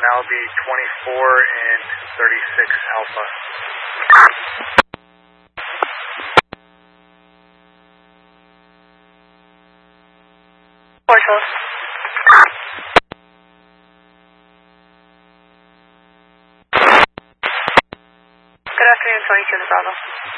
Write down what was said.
now be 24 and 36 Alpha. Portal. Good afternoon, 22 to Bravo.